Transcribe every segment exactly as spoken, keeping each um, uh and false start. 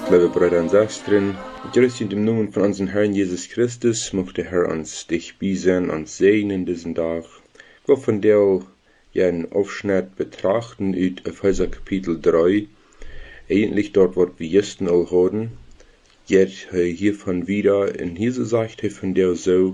liebe Brüder und Schwestern, grüß in dem Namen von unserem Herrn Jesus Christus, möchte der Herr uns dich biesen und segnen diesen Tag. Ich will von dir ja einen Aufschnitt betrachten aus Epheser Kapitel drei. Eigentlich dort, was wir gestern all hatten. Jetzt hiervon wieder, in hier sagt er von dir so,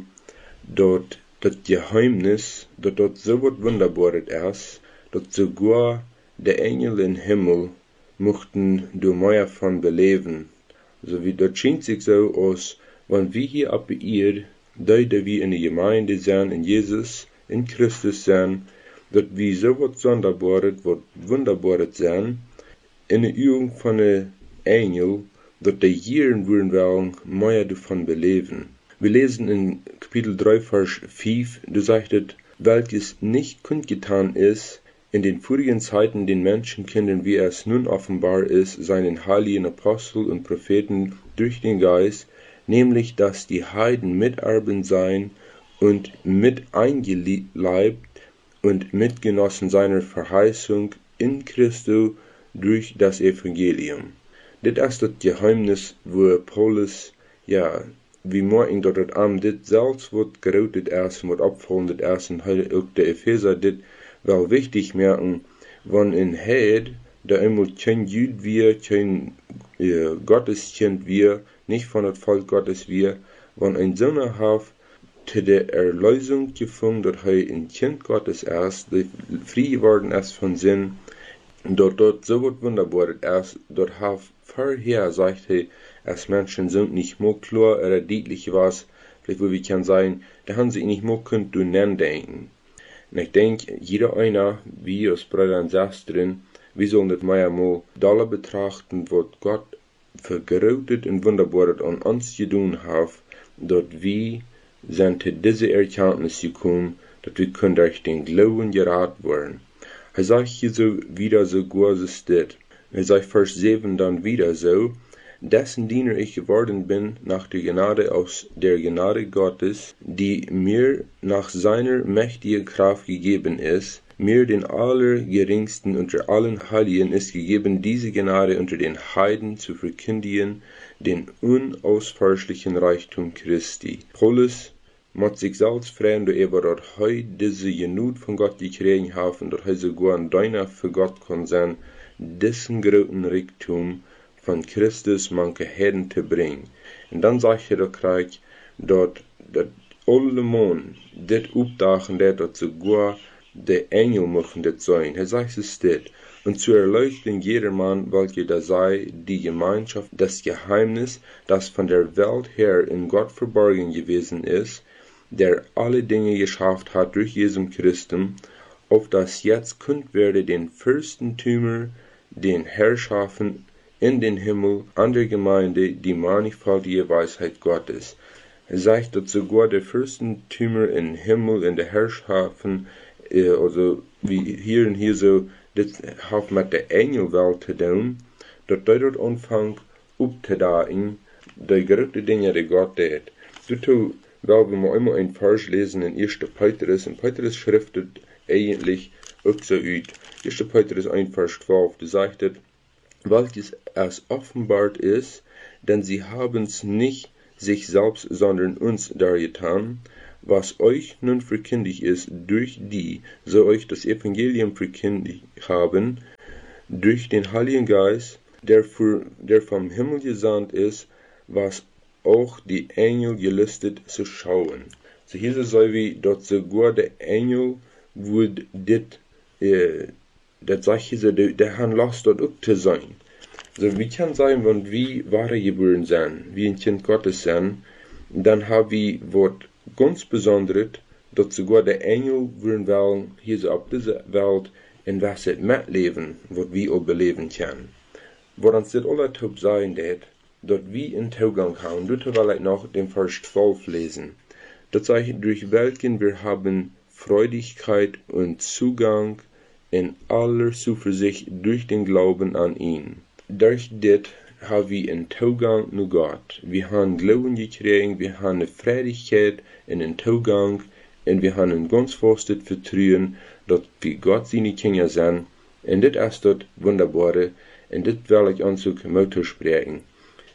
dort das Geheimnis, dort dort so was Wunderbares ist, dort sogar der Engel im Himmel mochten du mehr von beleben. So wie dort scheint sich so aus, wenn wir hier ab ihr, da wir in der Gemeinde sind, in Jesus, in Christus sind, dort wir so was Sonderbares, was Wunderbares sind, in der Übung von der Engel, dort die Jiren würden wollen, mehr davon beleben. Wir lesen in Kapitel drei, Vers fünf, du sagtest, welches nicht kundgetan ist, in den vorigen Zeiten den Menschenkindern, wie es nun offenbar ist, seinen heiligen Apostel und Propheten durch den Geist, nämlich, dass die Heiden Miterben seien und mit eingeleibt und Mitgenossen seiner Verheißung in Christus durch das Evangelium. Das ist das Geheimnis, wo Paulus, ja, wie morgen dort am, das selbst wird geroutet erst, wird abfallen, das erst, und heute auch der Epheser, das wel wichtig merken, wenn in Heid, da einmal kein Jüd wir, kein äh, Gotteskind wir, nicht von das Volk Gottes wir, wenn ein Söhne hat, zu der Erlösung gefunden, dass er ein Kind Gottes ist, der frei geworden ist von Sinn, dort dort so was Wunderbares ist, dort hat vorher, sagt er, als Menschen sind nicht mehr klar oder deutlich was, vielleicht wo wir können sagen, da haben sie nicht mehr können du nennen denken. Und ich denke, jeder einer, wie als Brüder und Schwestern, wir sollen das mal einmal dalle betrachten, was Gott für Gerautet und Wunderbares an uns getan hat, dass wir sind zu dieser Erkenntnis gekommen, dass wir können durch den Glauben geraten werden. Er sagt hier so wieder so gut ist das. Er sagt Vers sieben dann wieder so, dessen Diener ich geworden bin nach der Gnade aus der Gnade Gottes, die mir nach seiner mächtigen Kraft gegeben ist, mir den Allergeringsten unter allen Heiligen ist gegeben, diese Gnade unter den Heiden zu verkündigen, den unausforschlichen Reichtum Christi. Paulus muss sich selbst fragen, dass er dort heute diese Genut von Gott gekriegt hat und dass er sogar ein Deiner für Gott kann sein, diesen großen Reichtum von Christus manche Herden zu bringen. Und dann sagt er doch gleich, dort, dat alle Mann, das Obdachen, der dort sogar der Engel machen das sein. Er sagt es das. Und zu erleuchten jedermann, welche da sei, die Gemeinschaft, das Geheimnis, das von der Welt her in Gott verborgen gewesen ist, der alle Dinge geschafft hat durch Jesum Christum, auf das jetzt kund werde den Fürstentümer, den Herrschaften in den Himmel, an der Gemeinde, die mannigfaltige Weisheit Gottes. Er sagt, dass sogar der Fürstentümer im Himmel, in der Herrschaften, äh, also wie hier und hier so, das hat mit der Engelwelt zu tun, dass dort anfängt, aufzudagen, die großen Dinge, die Gott tut. Dazu werden wir mal immer ein Vers lesen in erster Petrus, und Petrus schriftet eigentlich auch so ut. erster Petrus eins, Vers zwölf, da sagt es, welches es offenbart ist, denn sie haben's nicht sich selbst, sondern uns dargetan, was euch nun verkündigt ist, durch die, so euch das Evangelium verkündigt haben, durch den Heiligen Geist, der, für, der vom Himmel gesandt ist, was auch die Engel gelüstet zu schauen. So hier so wie dort sogar der Engel would dit, äh, das sagt hier so, der, der Herrn lasst dort auch zu sein. So, wie kann sein, wenn wir wahre geboren sind, wie ein Kind Gottes sind, dann haben wir was ganz Besonderes, dass sogar der Engel würden wollen, hier so auf dieser Welt, in was es mitleben, was wir auch beleben können. Woran es das alle top sein wird, dass wir in Zugang haben, dort will ich noch den Vers zwölf lesen. Das sagt, durch welchen wir haben Freudigkeit und Zugang in aller Zuversicht durch den Glauben an ihn. Durch das haben wir einen Zugang zu Gott. Wir haben Glauben gekriegt, wir haben eine Freudigkeit in den Zugang und wir haben ein ganz festes Vertrauen, dass wir Gott seine Kinder sind. Und das ist das Wunderbare, und das will ich uns auch sprechen.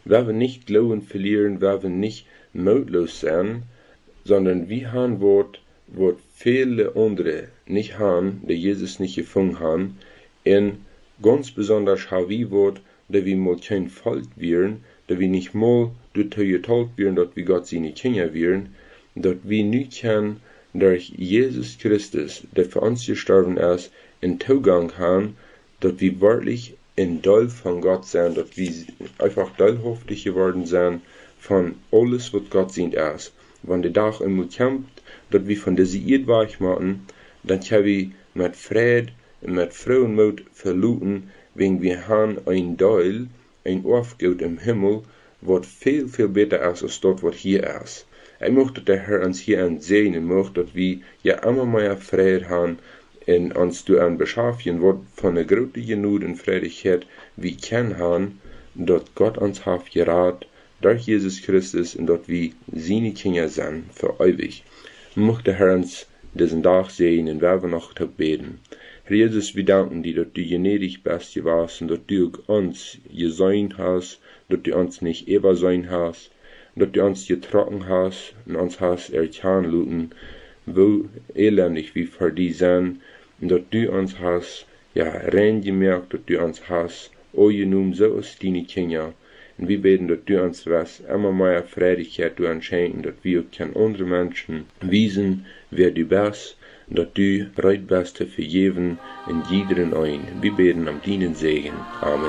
wir wir nicht Glauben verlieren, wir wir nicht mutlos sein, sondern wir haben Wort, wo viele andere nicht haben, die Jesus nicht gefunden haben, und ganz besonders haben wir Wort, dass wir mal kein Volk wären, dass wir nicht mal dazu getauft wären, dass wir Gott seine Kinder wären, dass wir nicht können durch Jesus Christus, der für uns gestorben ist, in Zugang haben, dass wir wirklich ein Teil von Gott sind, dass wir einfach teilhaftig geworden sind von alles, was Gott sind ist. Wenn der Tag einmal kommt, dass wir von dieser Erde weich machen, dann können wir mit Frieden und mit Freudenmut verluten, wenn wir haben ein Teil, ein Aufgut im Himmel, was viel, viel besser ist, als das, was hier ist. Ich möchte, dass der Herr uns hier ansehen und möchte, dass wir ja immer mehr Frieden haben und uns zu einem beschaffen, was von der großen Genut und Freudigkeit wir kennen haben, dass Gott uns hat geraten durch Jesus Christus und dass wir seine Kinder sind für ewig. Möchte der Herr uns diesen Tag sehen und werden wir noch beten. Herr Jesus, wir danken dir, dass du gnädig bist gewesen, dass du uns gesehen hast, dass du uns nicht ewig sein hast, dass du uns getroffen hast und uns hast erkannt lassen, wo elendig wir für dich sind, und dass du uns hast, ja, rein gemerkt, dass du uns hast, o genommen, so ist deine Kinder. Und wir beten, dass du uns was immer mehr Freudigkeit du uns schenken, dass wir auch andere Menschen wiesen, wer du bist, und dass du bereit bist zu vergeben in jedem ein. Wir beten am deinen Segen. Amen.